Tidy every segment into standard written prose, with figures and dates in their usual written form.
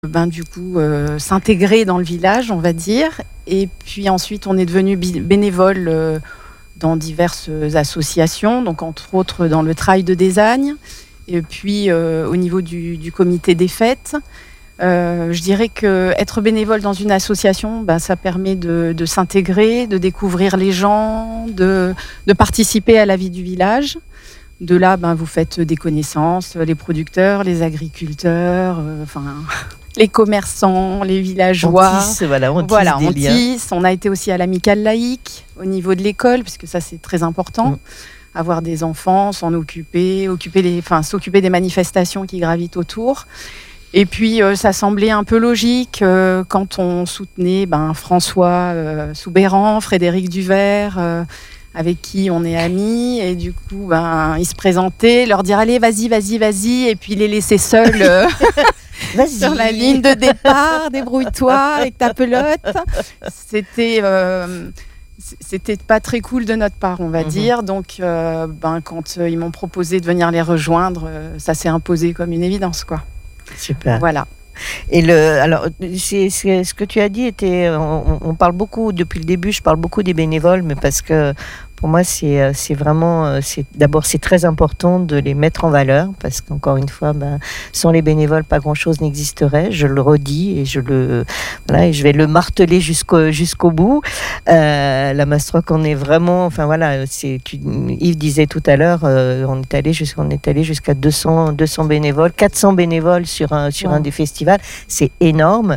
Du coup, s'intégrer dans le village, on va dire. Et puis ensuite, on est devenu bénévole dans diverses associations, donc entre autres dans le Trail de Désagne, et puis au niveau du comité des fêtes. Je dirais qu'être bénévole dans une association, ça permet de s'intégrer, de découvrir les gens, de participer à la vie du village. De là, vous faites des connaissances, les producteurs, les agriculteurs, les commerçants, les villageois. On tisse. On a été aussi à l'amicale laïque au niveau de l'école, puisque ça c'est très important. Avoir des enfants, s'en occuper, s'occuper des manifestations qui gravitent autour. Et puis ça semblait un peu logique quand on soutenait François Soubeyran, Frédéric Duvert, avec qui on est amis, et du coup ils se présentaient, leur dire allez vas-y, et puis les laisser seuls sur la ligne de départ, débrouille-toi avec ta pelote. C'était pas très cool de notre part, on va dire. Donc quand ils m'ont proposé de venir les rejoindre, ça s'est imposé comme une évidence, quoi. Super. Voilà. Et alors, ce que tu as dit était, on parle beaucoup depuis le début. Je parle beaucoup des bénévoles, mais parce que pour moi, c'est vraiment, d'abord, c'est très important de les mettre en valeur, parce qu'encore une fois, sans les bénévoles, pas grand-chose n'existerait. Je le redis et je vais le marteler jusqu'au bout. La Mastroc, on est vraiment, Yves disait tout à l'heure, on est allé jusqu'à 200 bénévoles, 400 bénévoles sur un des festivals. C'est énorme.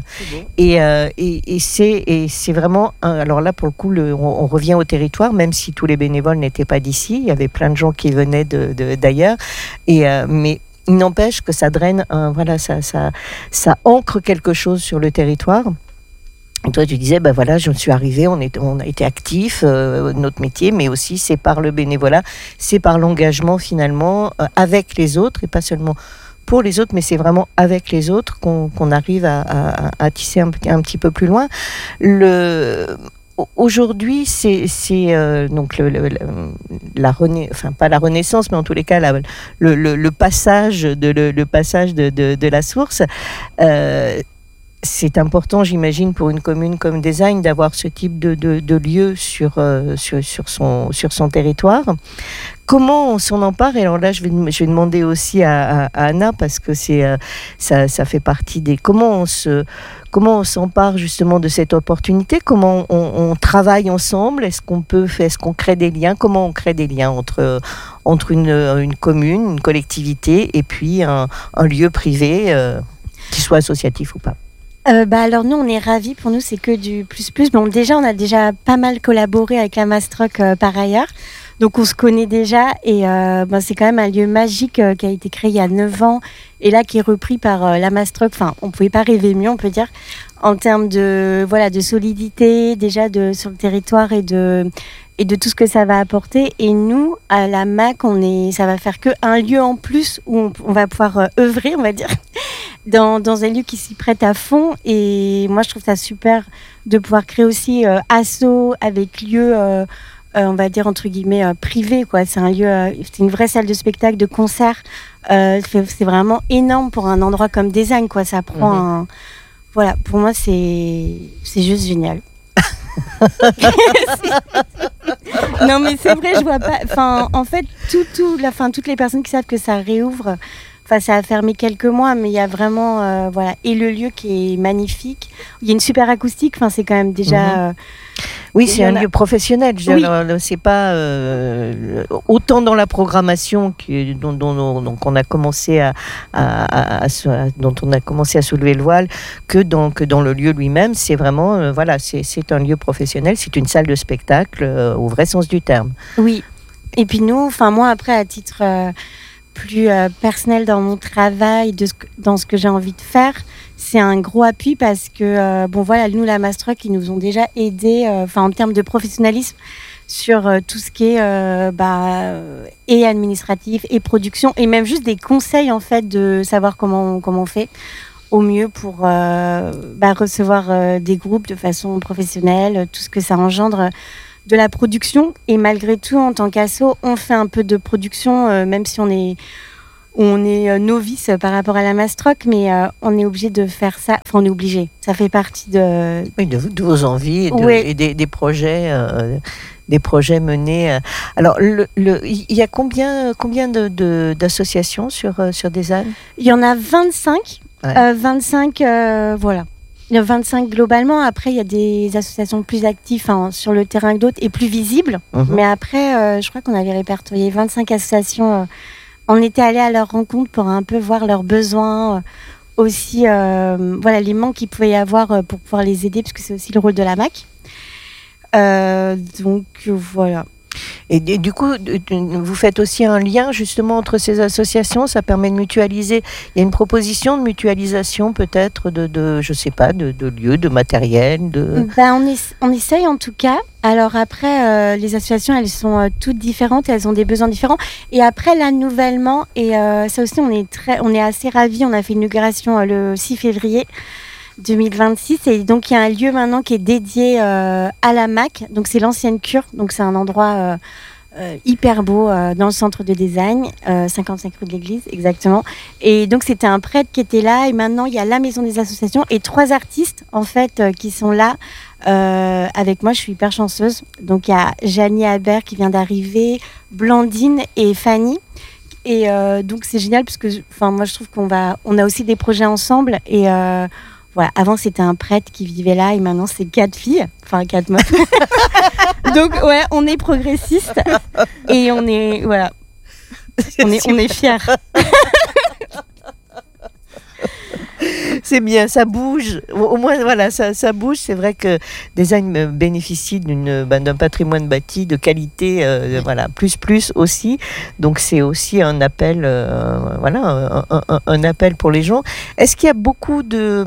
Et c'est vraiment, alors là, pour le coup, on revient au territoire, même si tous les bénévoles n'étaient pas d'ici. Il y avait plein de gens qui venaient d'ailleurs. Mais il n'empêche que ça draine, ça ancre quelque chose sur le territoire. Et toi, tu disais, je suis arrivée, on a été actifs, notre métier, mais aussi c'est par le bénévolat, c'est par l'engagement finalement avec les autres, et pas seulement pour les autres, mais c'est vraiment avec les autres qu'on arrive à tisser un petit peu plus loin. Aujourd'hui, c'est donc pas la renaissance, mais en tous les cas le passage de la source. C'est important, j'imagine, pour une commune comme Désagne d'avoir ce type de lieu sur son territoire. Comment on s'en empare? Et alors là, je vais demander aussi à Anna, parce que ça fait partie des... Comment on s'empare justement de cette opportunité? Comment on travaille ensemble? Est-ce qu'on crée des liens? Comment on crée des liens entre une commune, une collectivité, et puis un lieu privé, qu'il soit associatif ou pas? Alors nous, on est ravis. Pour nous, c'est que du plus. Bon, déjà, on a déjà pas mal collaboré avec la Mastroc par ailleurs. Donc, on se connaît déjà. Et c'est quand même un lieu magique qui a été créé il y a 9 ans. Et là, qui est repris par la Mastroc. Enfin, on ne pouvait pas rêver mieux, on peut dire. En termes de solidité, déjà sur le territoire et de tout ce que ça va apporter. Et nous, à la MAC, ça va faire qu'un lieu en plus où on va pouvoir œuvrer, on va dire, dans un lieu qui s'y prête à fond. Et moi, je trouve ça super de pouvoir créer aussi asso avec lieu, on va dire, entre guillemets, privé, quoi. C'est un lieu, c'est une vraie salle de spectacle, de concert. C'est vraiment énorme pour un endroit comme Désagne, quoi. Ça prend Voilà, pour moi, c'est juste génial. Non, mais c'est vrai, je vois pas. Enfin, en fait, toutes les personnes qui savent que ça réouvre. Enfin, ça a fermé quelques mois, mais il y a vraiment, et le lieu qui est magnifique. Il y a une super acoustique. Enfin, c'est quand même déjà. Oui, c'est un lieu professionnel. C'est pas autant dans la programmation dont on a commencé dont on a commencé à soulever le voile que dans le lieu lui-même. C'est vraiment, c'est un lieu professionnel. C'est une salle de spectacle au vrai sens du terme. Oui. Et puis moi après, à titre plus personnel dans mon travail, dans ce que j'ai envie de faire, c'est un gros appui parce que, nous, la Mastroc, ils nous ont déjà aidés en termes de professionnalisme sur tout ce qui est et administratif et production, et même juste des conseils, en fait, de savoir comment on fait au mieux pour recevoir des groupes de façon professionnelle, tout ce que ça engendre de la production. Et malgré tout, en tant qu'asso, on fait un peu de production, même si on est on est novice par rapport à la Mastroc, mais on est obligé de faire ça. Enfin, on est obligé. Ça fait partie de... Oui, de vos envies et des projets menés. Alors, il y a combien d'associations sur Dézanne ? Il y en a 25. Ouais. 25, voilà. Il y a 25 globalement. Après, il y a des associations plus actives sur le terrain que d'autres et plus visibles. Mais après, je crois qu'on avait répertorié 25 associations. On était allé à leur rencontre pour un peu voir leurs besoins, aussi les manques qu'il pouvait y avoir pour pouvoir les aider, parce que c'est aussi le rôle de la MAC. Donc voilà. Et du coup, vous faites aussi un lien justement entre ces associations, ça permet de mutualiser. Il y a une proposition de mutualisation peut-être je sais pas, de lieux, de matériel. On essaye en tout cas. Alors après, les associations, elles sont toutes différentes, elles ont des besoins différents. Et après, là, nouvellement, et ça aussi, on est assez ravis, on a fait une inauguration le 6 février 2026, et donc il y a un lieu maintenant qui est dédié à la MAC, donc c'est l'ancienne cure, donc c'est un endroit hyper beau dans le centre de Dézanne, 55 rue de l'Église exactement, et donc c'était un prêtre qui était là, et maintenant il y a la maison des associations et 3 artistes en fait qui sont là avec moi. Je suis hyper chanceuse, donc il y a Janie Habert qui vient d'arriver, Blandine et Fanny. Et donc c'est génial parce que moi je trouve qu'on a aussi des projets ensemble, et voilà, avant c'était un prêtre qui vivait là et maintenant c'est 4 filles, 4 meufs. Donc ouais, on est progressiste et on est on est fiers. C'est bien, ça bouge. Au moins, voilà, ça bouge. C'est vrai que Dézanne bénéficie d'un patrimoine bâti de qualité, plus aussi. Donc, c'est aussi un appel, un appel pour les gens. Est-ce qu'il y a beaucoup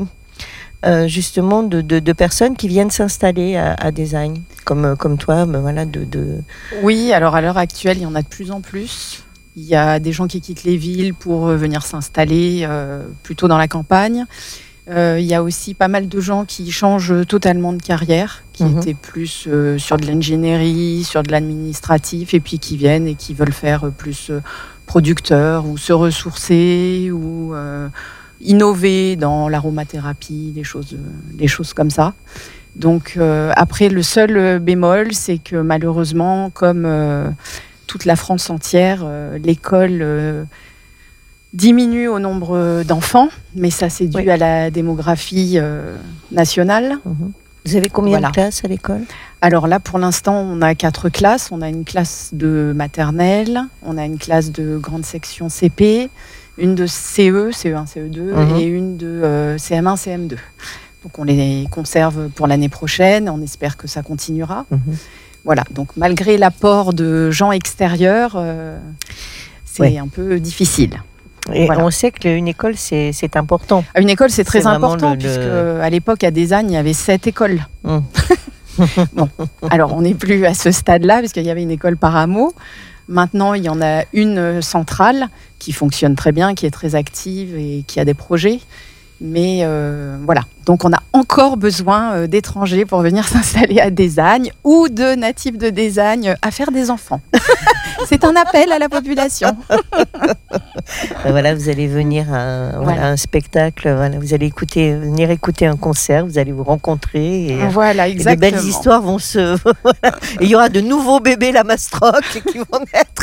justement de personnes qui viennent s'installer à Dézanne, comme toi, Oui, alors à l'heure actuelle, il y en a de plus en plus. Il y a des gens qui quittent les villes pour venir s'installer plutôt dans la campagne. Il y a aussi pas mal de gens qui changent totalement de carrière, qui étaient plus sur de l'ingénierie, sur de l'administratif, et puis qui viennent et qui veulent faire plus producteur ou se ressourcer ou innover dans l'aromathérapie, des choses comme ça. Donc après, le seul bémol, c'est que malheureusement, comme toute la France entière, l'école diminue au nombre d'enfants, mais ça c'est dû à la démographie nationale. Vous avez combien de classes à l'école ? Alors là, pour l'instant, on a 4 classes. On a une classe de maternelle, on a une classe de grande section CP, une de CE, CE1, CE2, et une de CM1, CM2. Donc on les conserve pour l'année prochaine, on espère que ça continuera. Voilà, donc malgré l'apport de gens extérieurs, c'est un peu difficile. Et on sait qu'une école, c'est important. Une école, c'est très important, puisque à l'époque, à Dézanne, il y avait 7 écoles. Bon, alors on n'est plus à ce stade-là, parce qu'il y avait une école par hameau. Maintenant, il y en a une centrale qui fonctionne très bien, qui est très active et qui a des projets. Mais voilà, donc on a encore besoin d'étrangers pour venir s'installer à Dézanne ou de natifs de Dézanne à faire des enfants. C'est un appel à la population. Voilà, vous allez venir à un spectacle, vous allez venir écouter un concert, vous allez vous rencontrer. Et, voilà, exactement. Et des belles histoires vont se... Et il y aura de nouveaux bébés la Mastroc qui vont naître.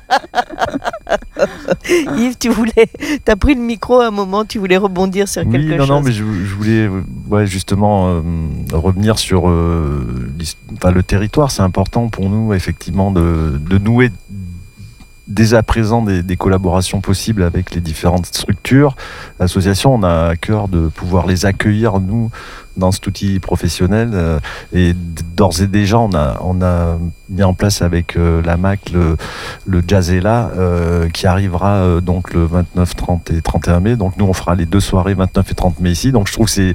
Yves, tu as pris le micro à un moment, tu voulais rebondir sur quelque chose. Non, mais je voulais justement revenir sur le territoire. C'est important pour nous, effectivement, de nouer dès à présent des collaborations possibles avec les différentes structures, associations. On a à cœur de pouvoir les accueillir, nous, dans cet outil professionnel. Et d'ores et déjà, on a mis en place avec la MAC le Jazzella qui arrivera donc le 29, 30 et 31 mai. Donc nous, on fera les 2 soirées 29 et 30 mai ici. Donc je trouve que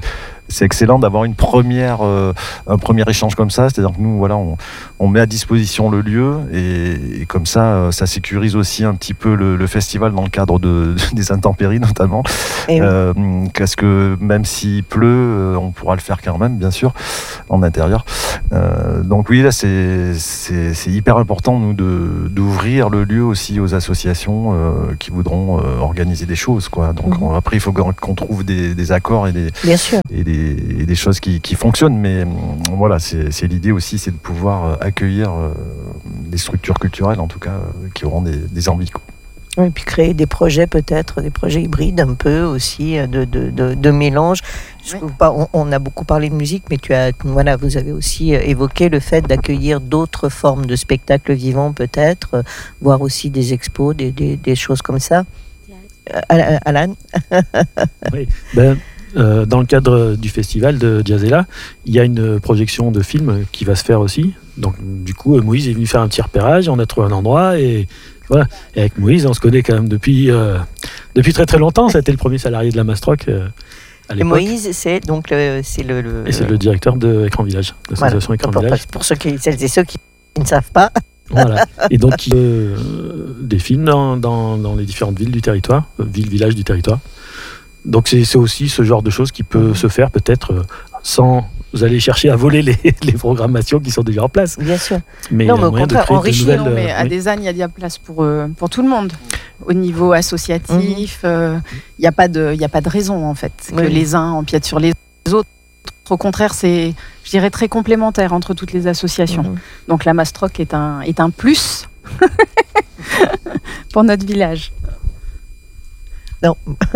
c'est excellent d'avoir un premier échange comme ça. C'est-à-dire que nous, voilà, on met à disposition le lieu et comme ça, ça sécurise aussi un petit peu le festival dans le cadre des intempéries notamment. Parce que même s'il pleut, on pourra le faire quand même, bien sûr, en intérieur. Donc oui, là, c'est hyper important, nous, d'ouvrir le lieu aussi aux associations qui voudront organiser des choses, quoi. Donc après, il faut qu'on trouve des accords et des choses qui fonctionnent. Mais voilà, c'est l'idée aussi, c'est de pouvoir accueillir des structures culturelles, en tout cas, qui auront des envies, quoi. Oui, et puis créer des projets peut-être, des projets hybrides un peu aussi, de mélange. Oui. On a beaucoup parlé de musique, mais vous avez aussi évoqué le fait d'accueillir d'autres formes de spectacles vivants peut-être, voire aussi des expos, des choses comme ça. Alan. Oui, dans le cadre du festival de Jazzella, il y a une projection de film qui va se faire aussi. Donc du coup, Moïse est venu faire un petit repérage, on a trouvé un endroit et voilà. Et avec Moïse, on se connaît quand même depuis très très longtemps. C'était le premier salarié de la Mastroc à l'époque. Et Moïse, c'est le directeur de Écran Village, de l'association Écran Village. Pour celles et ceux qui ne savent pas. Voilà. Et donc des films dans les différentes villes du territoire, villages du territoire. Donc c'est aussi ce genre de choses qui peut se faire peut-être sans aller chercher à voler les programmations qui sont déjà en place. Bien sûr. Mais au contraire, enrichir. Mais à Design, il y a de la place pour tout le monde. Au niveau associatif, il n'y a pas de raison en fait que les uns empiètent sur les autres. Au contraire, c'est, je dirais, très complémentaire entre toutes les associations. Donc la Mastroc est un plus pour notre village. Non.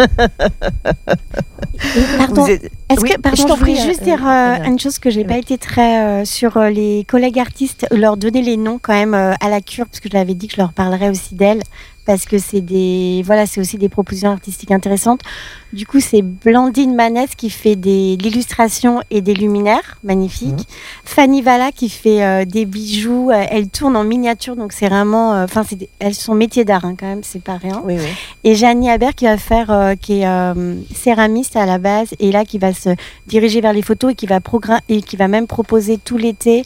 Pardon. Je voulais juste dire une chose que j'ai pas été très sur les collègues artistes, leur donner les noms quand même à la cure, parce que je l'avais dit que je leur parlerais aussi d'elles, parce que c'est aussi des propositions artistiques intéressantes. Du coup, c'est Blandine Manès qui fait de l'illustration et des luminaires magnifiques. Fanny Valla qui fait des bijoux. Elle tourne en miniature, donc c'est vraiment... elles sont métiers d'art quand même, c'est pas rien. Oui. Et Jeannie Habert qui va faire... qui est céramiste à la base, et là qui va se diriger vers les photos et qui va même proposer tout l'été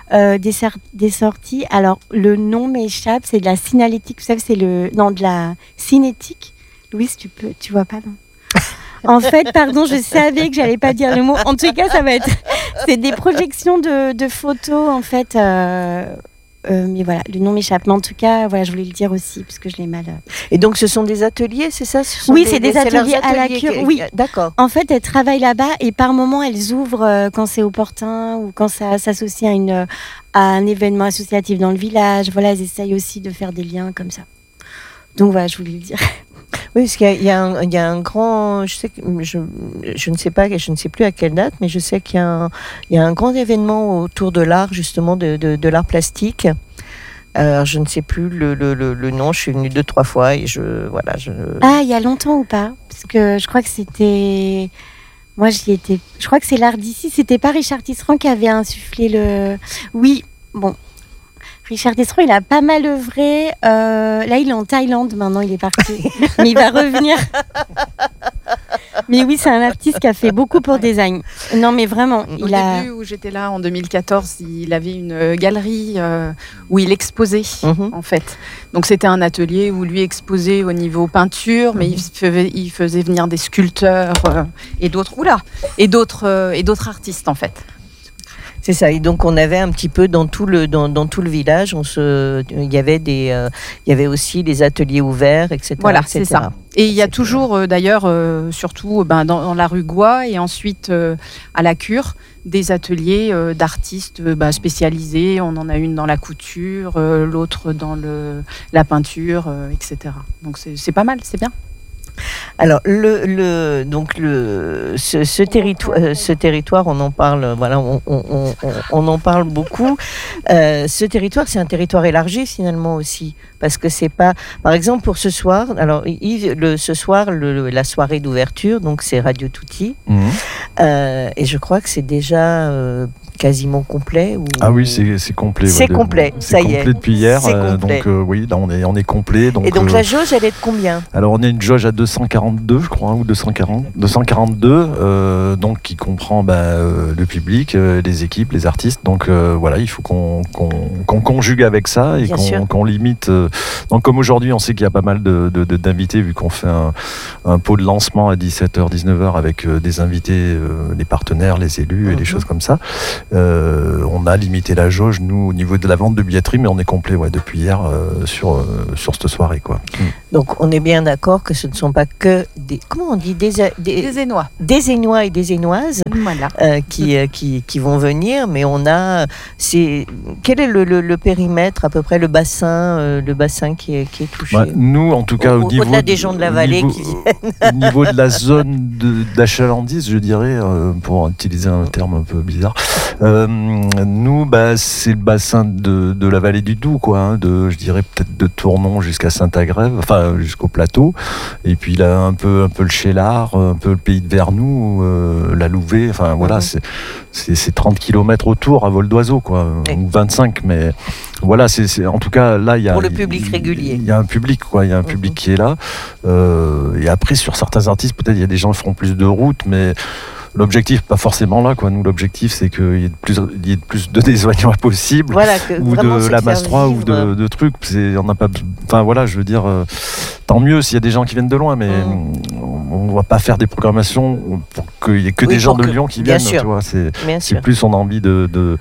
des sorties. Alors, le nom m'échappe, c'est de la signalétique. Vous savez, de la cinétique. Louise, tu vois pas, non? En fait, pardon, je savais que j'allais pas dire le mot. En tout cas, c'est des projections de photos, en fait. Mais voilà, le nom m'échappe. Mais en tout cas, voilà, je voulais le dire aussi, parce que je l'ai mal. Et donc, ce sont des ateliers, c'est ça? Oui, c'est des ateliers à la cure. Oui, d'accord. En fait, elles travaillent là-bas et par moments, elles ouvrent quand c'est opportun ou quand ça s'associe à un événement associatif dans le village. Voilà, elles essayent aussi de faire des liens comme ça. Donc voilà, je voulais le dire. Oui, parce qu'il y a un grand... Je ne sais plus à quelle date, mais je sais qu'il y a un grand événement autour de l'art, justement, de l'art plastique. Je ne sais plus le nom, je suis venue 2-3 fois et Ah, il y a longtemps ou pas? Parce que je crois que c'était... Moi, j'y étais... Je crois que c'est l'art d'ici. C'était pas Richard Tisserand qui avait insufflé le... Oui, bon... Richard Tisserand, il a pas mal œuvré. Là, il est en Thaïlande maintenant, il est parti. Mais il va revenir. Mais oui, c'est un artiste qui a fait beaucoup pour design. Non, mais vraiment. Au début où j'étais là, en 2014, il avait une galerie où il exposait, en fait. Donc, c'était un atelier où lui exposait au niveau peinture, mais il faisait venir des sculpteurs et d'autres artistes, en fait. C'est ça. Et donc on avait un petit peu dans tout le village, il y avait aussi des ateliers ouverts, etc. Voilà, etc. c'est ça. Et il y a toujours d'ailleurs, surtout dans la rue Goix et ensuite à la Cure, des ateliers d'artistes spécialisés. On en a une dans la couture, l'autre dans la peinture, etc. Donc c'est pas mal, c'est bien. Alors ce territoire, on en parle, voilà, on en parle beaucoup. Ce territoire, c'est un territoire élargi finalement aussi, parce que c'est pas, par exemple pour ce soir. Alors Yves, ce soir, la soirée d'ouverture, donc c'est Radio Tutti, et je crois que c'est déjà quasiment complet ou... Ah oui, c'est complet. C'est complet, ça y est. C'est complet depuis hier. C'est complet. Donc oui, là on est complet. Donc, et donc la jauge, elle est de combien? Alors on a une jauge à 242, je crois, ou 242, donc qui comprend le public, les équipes, les artistes. Donc voilà, il faut qu'on conjugue avec ça et qu'on limite. Donc comme aujourd'hui, on sait qu'il y a pas mal d'invités, vu qu'on fait un pot de lancement à 17h, 19h avec des invités, les partenaires, les élus et des choses comme ça. On a limité la jauge, nous, au niveau de la vente de billetterie, mais on est complet depuis hier sur cette soirée, quoi. Donc, on est bien d'accord que ce ne sont pas que des... Comment on dit? Des Énois. Des Énois et des Énoises voilà. qui vont venir, mais on a... Quel est le périmètre, à peu près, le bassin qui est touché? Nous, en tout cas, au-delà des gens de la vallée qui viennent. Au niveau de la zone d'achalandise, je dirais, pour utiliser un terme un peu bizarre, nous, c'est le bassin de la vallée du Doubs, quoi, je dirais peut-être de Tournon jusqu'à Saint-Agrève, enfin jusqu'au plateau, et puis là un peu le Chélard, un peu le pays de Vernoux, la Louvet, enfin voilà, c'est 30 km autour à vol d'oiseau, quoi, ou 25, mais voilà, en tout cas là il y a... Pour le public régulier. Il y a un public, quoi, il y a un public qui est là, et après sur certains artistes, peut-être il y a des gens qui feront plus de route, mais... L'objectif, pas forcément là, quoi. Nous, l'objectif, c'est qu'il y ait de plus de Des-Oignois possible, voilà, ou de la Mastroie, ou de trucs. On n'a pas. Enfin voilà, je veux dire, tant mieux s'il y a des gens qui viennent de loin, mais on va pas faire des programmations pour qu'il y ait que des gens de Lyon qui viennent. Tu vois, c'est plus on a envie de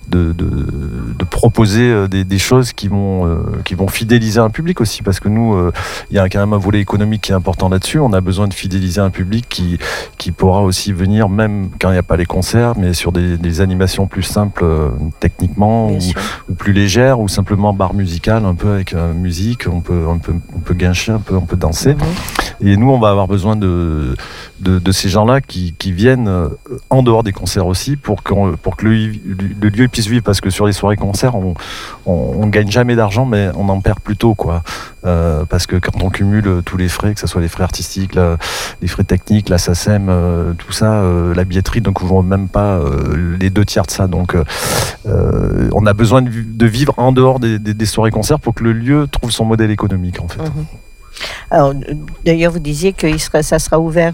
proposer des choses qui vont fidéliser un public aussi, parce que nous, il y a quand même un volet économique qui est important là-dessus. On a besoin de fidéliser un public qui pourra aussi venir, même quand il n'y a pas les concerts, mais sur des animations plus simples techniquement, ou plus légères, ou simplement bar musical, un peu avec musique, on peut guincher un peu, on peut danser. Et nous, on va avoir besoin de ces gens-là qui viennent en dehors des concerts aussi, pour que le lieu puisse vivre, parce que sur les soirées concerts, on gagne jamais d'argent, mais on en perd plutôt, quoi. Parce que quand on cumule tous les frais, que ce soit les frais artistiques, les frais techniques, la SACEM, tout ça, la billetterie, donc on ne couvre même pas les 2/3 de ça. Donc on a besoin de vivre en dehors des soirées concerts pour que le lieu trouve son modèle économique, en fait. Alors, d'ailleurs, vous disiez que ça sera ouvert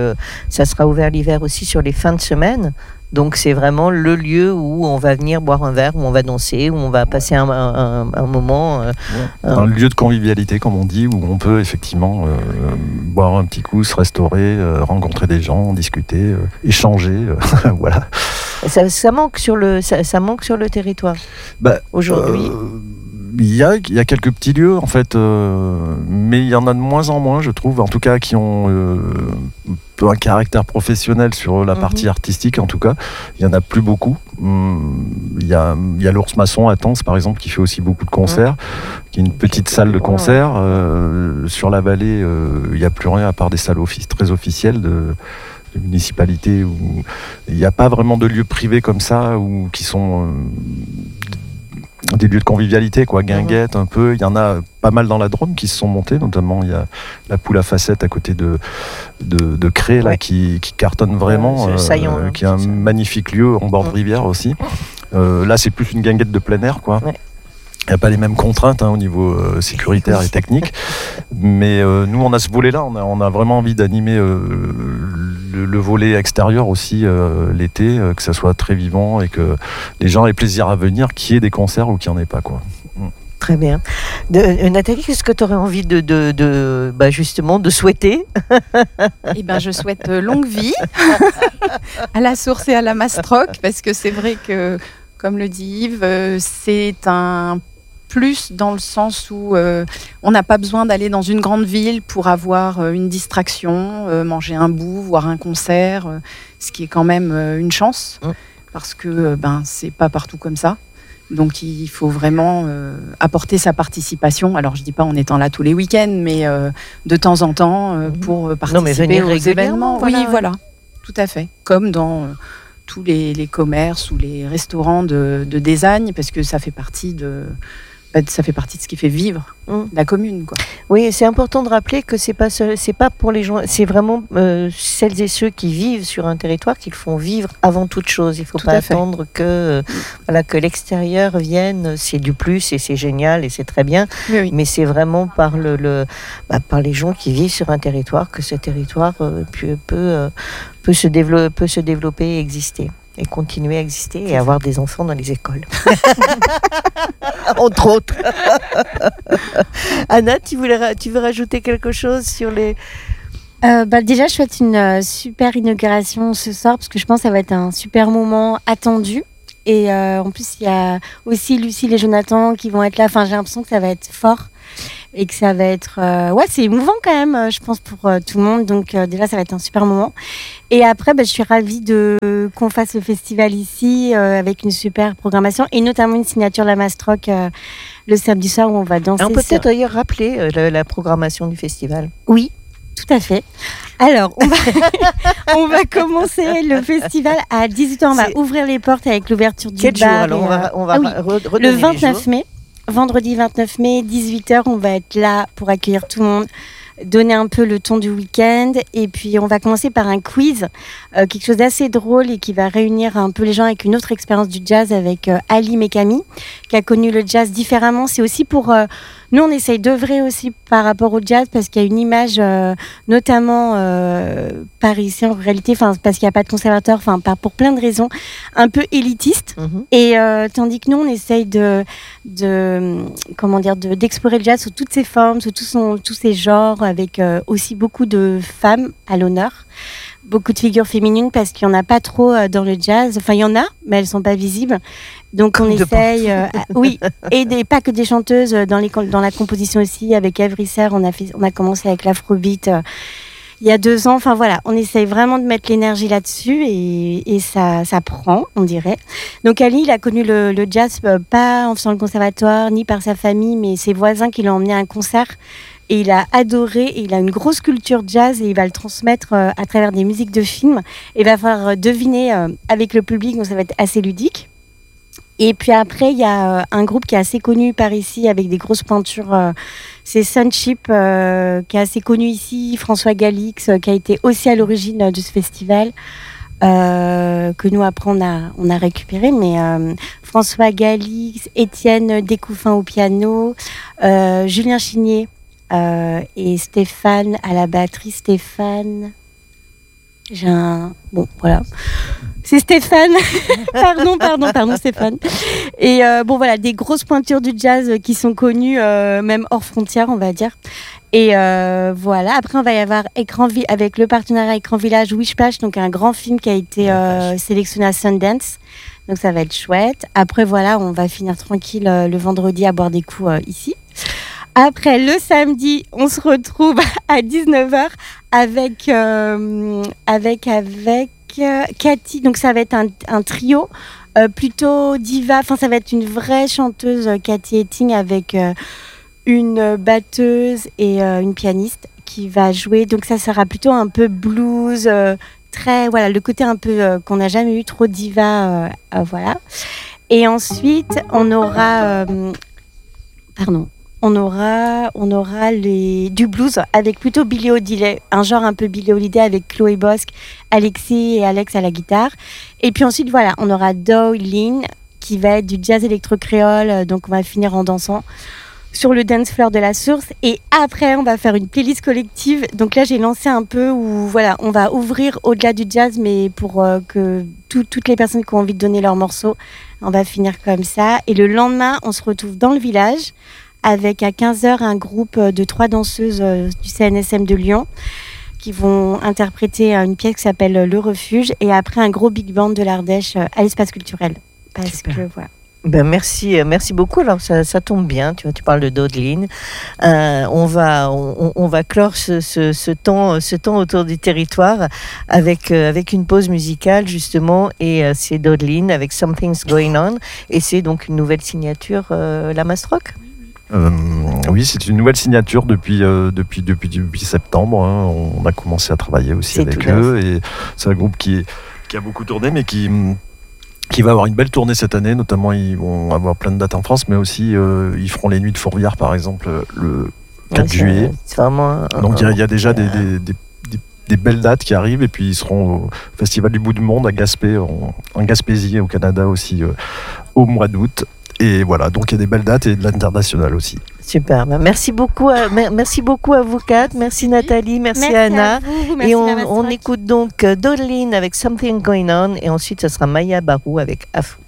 l'hiver aussi sur les fins de semaine. Donc c'est vraiment le lieu où on va venir boire un verre, où on va danser, où on va passer un moment. Un lieu de convivialité, comme on dit, où on peut effectivement boire un petit coup, se restaurer, rencontrer des gens, discuter, échanger. Voilà. Ça manque sur le territoire aujourd'hui. Il y a quelques petits lieux, en fait, mais il y en a de moins en moins, je trouve, en tout cas, qui ont un caractère professionnel sur la partie artistique, en tout cas. Il n'y en a plus beaucoup. Il y a l'Ours Maçon à Tence, par exemple, qui fait aussi beaucoup de concerts, qui est une petite salle de concert. Sur la vallée, il n'y a plus rien à part des salles très officielles de municipalités, où il n'y a pas vraiment de lieux privés comme ça, ou qui sont... des lieux de convivialité, quoi, guinguettes un peu. Il y en a pas mal dans la Drôme qui se sont montés, notamment il y a la Poule à Facettes à côté de Cré, là, qui cartonne vraiment, qui est un magnifique lieu en bord de rivière aussi. Là, c'est plus une guinguette de plein air, quoi. Il n'y a pas les mêmes contraintes au niveau sécuritaire et technique, mais nous, on a ce volet-là, on a vraiment envie d'animer le volet extérieur aussi l'été, que ça soit très vivant et que les gens aient plaisir à venir, qu'il y ait des concerts ou qu'il n'y en ait pas, quoi. Très bien. Nathalie, qu'est-ce que tu aurais envie justement de souhaiter? Eh ben, je souhaite longue vie à la Source et à la Mastroc, parce que c'est vrai que, comme le dit Yves, c'est un plus dans le sens où on n'a pas besoin d'aller dans une grande ville pour avoir une distraction, manger un bout, voir un concert, ce qui est quand même une chance, parce que c'est pas partout comme ça. Donc il faut vraiment apporter sa participation. Alors je dis pas en étant là tous les week-ends, mais de temps en temps pour participer aux événements. Voilà. Oui, voilà, tout à fait. Comme dans tous les commerces ou les restaurants de Désagne, parce que ça fait partie ça fait partie de ce qui fait vivre la commune, quoi. Oui, et c'est important de rappeler que c'est pas pour les gens, c'est vraiment celles et ceux qui vivent sur un territoire qu'ils font vivre avant toute chose. Il ne faut pas attendre que que l'extérieur vienne, c'est du plus et c'est génial et c'est très bien. Oui. Mais c'est vraiment par par les gens qui vivent sur un territoire que ce territoire peut se développer et exister. Et continuer à exister et avoir des enfants dans les écoles. Entre autres. Anna, tu veux rajouter quelque chose sur les... Déjà, je souhaite une super inauguration ce soir parce que je pense que ça va être un super moment attendu. Et en plus, il y a aussi Lucille et Jonathan qui vont être là. Enfin, j'ai l'impression que ça va être fort et que ça va être... c'est émouvant quand même, je pense, pour tout le monde. Donc déjà, ça va être un super moment. Et après, je suis ravie qu'on fasse le festival ici avec une super programmation et notamment une signature de la Mastroc le samedi soir où on va danser. On peut peut-être d'ailleurs rappeler la programmation du festival. Oui, tout à fait. Alors, on va commencer le festival à 18h. On va ouvrir les portes avec l'ouverture du bar. Quel jour alors on va le 29 mai. Vendredi 29 mai, 18h, on va être là pour accueillir tout le monde, donner un peu le ton du week-end. Et puis, on va commencer par un quiz, quelque chose d'assez drôle et qui va réunir un peu les gens avec une autre expérience du jazz avec Ali Mekami, qui a connu le jazz différemment. C'est aussi pour... nous, on essaye d'œuvrer aussi par rapport au jazz parce qu'il y a une image, notamment parisienne en réalité, parce qu'il n'y a pas de conservatoire, pour plein de raisons, un peu élitiste. Et tandis que nous, on essaye d'explorer le jazz sous toutes ses formes, sous tous ses genres, avec aussi beaucoup de femmes à l'honneur. Beaucoup de figures féminines parce qu'il n'y en a pas trop dans le jazz. Enfin, il y en a, mais elles ne sont pas visibles. Donc, on essaye... et pas que des chanteuses dans la composition aussi. Avec Ève Risser, on a commencé avec l'afrobeat il y a 2 ans. Enfin, voilà, on essaye vraiment de mettre l'énergie là-dessus et ça prend, on dirait. Donc, Ali, il a connu le jazz pas en faisant le conservatoire, ni par sa famille, mais ses voisins qui l'ont emmené à un concert. Et il a adoré, et il a une grosse culture jazz et il va le transmettre à travers des musiques de films. Et il va faire deviner avec le public, donc ça va être assez ludique. Et puis après, il y a un groupe qui est assez connu par ici avec des grosses pointures. C'est Sunship, qui est assez connu ici. François Galix, qui a été aussi à l'origine de ce festival. Que nous après on a récupéré, mais François Galix, Étienne Découffin au piano, Julien Chigné, et Stéphane à la batterie. Stéphane, voilà, c'est Stéphane. pardon Stéphane. Et voilà, des grosses pointures du jazz qui sont connues même hors frontières, on va dire. Et voilà, après on va y avoir avec le partenariat Écran Village Wishplash, donc un grand film qui a été sélectionné à Sundance. Donc ça va être chouette. Après voilà, on va finir tranquille le vendredi à boire des coups ici. Après, le samedi, on se retrouve à 19h avec Cathy. Donc, ça va être un trio plutôt diva. Enfin, ça va être une vraie chanteuse, Cathy Etting, avec une batteuse et une pianiste qui va jouer. Donc, ça sera plutôt un peu blues, le côté un peu qu'on n'a jamais eu, trop diva. Voilà. Et ensuite, on aura... On aura du blues avec plutôt Billie Holiday, un genre un peu Billie Holiday avec Chloé Bosque, Alexis et Alex à la guitare. Et puis ensuite, voilà, on aura Doyle Lynn qui va être du jazz électro-créole, donc on va finir en dansant sur le dance floor de la Source. Et après, on va faire une playlist collective. Donc là, j'ai lancé un peu où, voilà, on va ouvrir au-delà du jazz, mais pour que toutes les personnes qui ont envie de donner leurs morceaux, on va finir comme ça. Et le lendemain, on se retrouve dans le village avec à 15h un groupe de 3 danseuses du CNSM de Lyon qui vont interpréter une pièce qui s'appelle Le Refuge, et après un gros big band de l'Ardèche à l'espace culturel. Parce que voilà. Merci beaucoup. Alors ça tombe bien, tu parles de Dodeline. On va clore ce temps autour du territoire avec une pause musicale justement, et c'est Dodeline avec Something's Going On, et c'est donc une nouvelle signature, la Mastroc. Oui, c'est une nouvelle signature depuis septembre. On a commencé à travailler aussi avec eux, et c'est un groupe qui a beaucoup tourné, mais qui qui va avoir une belle tournée cette année. Notamment, ils vont avoir plein de dates en France, mais aussi ils feront les Nuits de Fourvière, par exemple, le 4 juillet. C'est vraiment Donc il y a déjà des belles dates qui arrivent, et puis ils seront au Festival du Bout du Monde à Gaspé, en Gaspésie, au Canada aussi, au mois d'août. Et voilà, donc il y a des belles dates et de l'international aussi. super. Merci beaucoup à vous quatre. Merci Nathalie, merci Anna. à vous, merci Et la Mastroc. on écoute donc Doreen avec Something Going On, et ensuite ce sera Maya Barou avec Afro.